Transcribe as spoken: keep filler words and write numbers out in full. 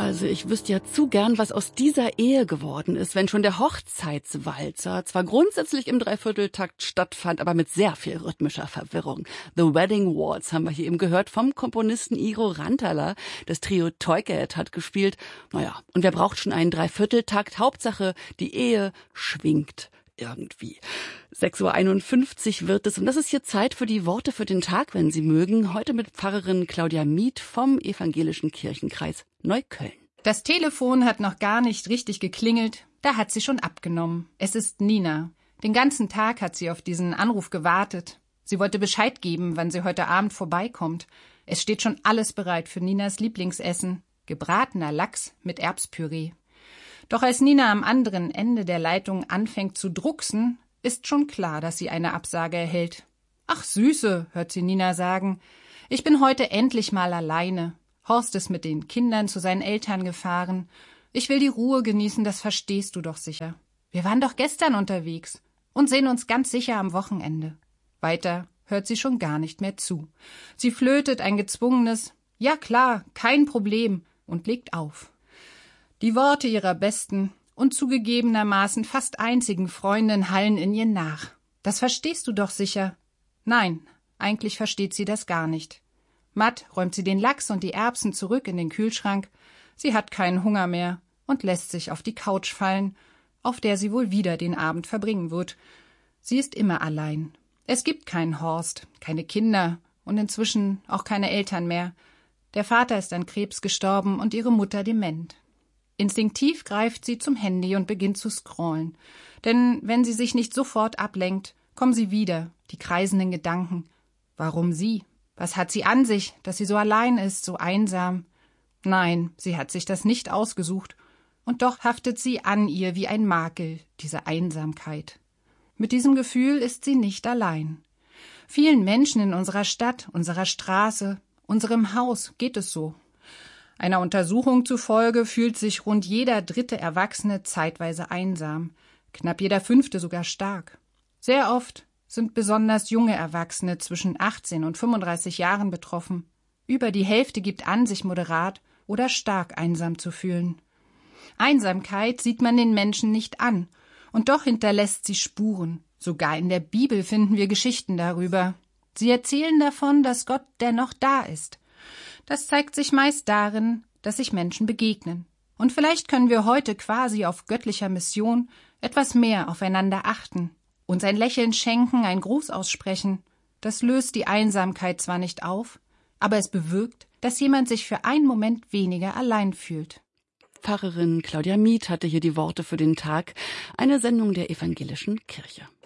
Also ich wüsste ja zu gern, was aus dieser Ehe geworden ist, wenn schon der Hochzeitswalzer zwar grundsätzlich im Dreivierteltakt stattfand, aber mit sehr viel rhythmischer Verwirrung. The Wedding Waltz haben wir hier eben gehört vom Komponisten Iro Rantala. Das Trio Toycat hat gespielt. Naja, und wer braucht schon einen Dreivierteltakt? Hauptsache, die Ehe schwingt irgendwie. sechs Uhr einundfünfzig wird es und das ist hier Zeit für die Worte für den Tag, wenn Sie mögen. Heute mit Pfarrerin Claudia Mieth vom Evangelischen Kirchenkreis Neukölln. Das Telefon hat noch gar nicht richtig geklingelt, da hat sie schon abgenommen. Es ist Nina. Den ganzen Tag hat sie auf diesen Anruf gewartet. Sie wollte Bescheid geben, wann sie heute Abend vorbeikommt. Es steht schon alles bereit für Ninas Lieblingsessen. Gebratener Lachs mit Erbspüree. Doch als Nina am anderen Ende der Leitung anfängt zu drucksen, ist schon klar, dass sie eine Absage erhält. »Ach Süße«, hört sie Nina sagen, »ich bin heute endlich mal alleine. Horst ist mit den Kindern zu seinen Eltern gefahren. Ich will die Ruhe genießen, das verstehst du doch sicher. Wir waren doch gestern unterwegs und sehen uns ganz sicher am Wochenende.« Weiter hört sie schon gar nicht mehr zu. Sie flötet ein gezwungenes »Ja klar, kein Problem« und legt auf. Die Worte ihrer besten und zugegebenermaßen fast einzigen Freundin hallen in ihr nach. »Das verstehst du doch sicher.« Nein, eigentlich versteht sie das gar nicht. Matt räumt sie den Lachs und die Erbsen zurück in den Kühlschrank. Sie hat keinen Hunger mehr und lässt sich auf die Couch fallen, auf der sie wohl wieder den Abend verbringen wird. Sie ist immer allein. Es gibt keinen Horst, keine Kinder und inzwischen auch keine Eltern mehr. Der Vater ist an Krebs gestorben und ihre Mutter dement. Instinktiv greift sie zum Handy und beginnt zu scrollen. Denn wenn sie sich nicht sofort ablenkt, kommen sie wieder, die kreisenden Gedanken. Warum sie? Was hat sie an sich, dass sie so allein ist, so einsam? Nein, sie hat sich das nicht ausgesucht. Und doch haftet sie an ihr wie ein Makel, diese Einsamkeit. Mit diesem Gefühl ist sie nicht allein. Vielen Menschen in unserer Stadt, unserer Straße, unserem Haus geht es so. Einer Untersuchung zufolge fühlt sich rund jeder dritte Erwachsene zeitweise einsam, knapp jeder fünfte sogar stark. Sehr oft sind besonders junge Erwachsene zwischen achtzehn und fünfunddreißig Jahren betroffen. Über die Hälfte gibt an, sich moderat oder stark einsam zu fühlen. Einsamkeit sieht man den Menschen nicht an, und doch hinterlässt sie Spuren. Sogar in der Bibel finden wir Geschichten darüber. Sie erzählen davon, dass Gott dennoch da ist. Das zeigt sich meist darin, dass sich Menschen begegnen. Und vielleicht können wir heute quasi auf göttlicher Mission etwas mehr aufeinander achten, uns ein Lächeln schenken, einen Gruß aussprechen. Das löst die Einsamkeit zwar nicht auf, aber es bewirkt, dass jemand sich für einen Moment weniger allein fühlt. Pfarrerin Claudia Mieth hatte hier die Worte für den Tag, eine Sendung der Evangelischen Kirche.